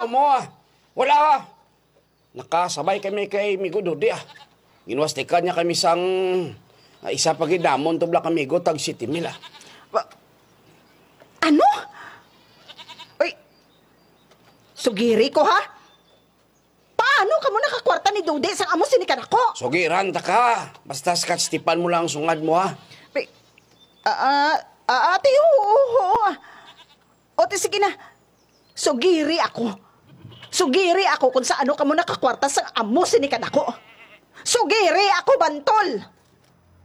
mo ah. Wala ah. Nakasabay kami kay Migo Dodi ah. Ginwastikan niya kami sang isa pa gidamon tubla kami go tag City Mila. Ano? Uy, sugiri ko ha? Paano ka mo nakakwarta ni Dodi sang amo sinikan ako? Sugiran ta ka. Basta skatstipan mo lang ang sungad mo ha. Ate, oo. O, sige na. Sugiri ako. Sugiri ako kung sa ano ka mo nakakwarta sang amo sinikan ako. Sugiri ako, bantol!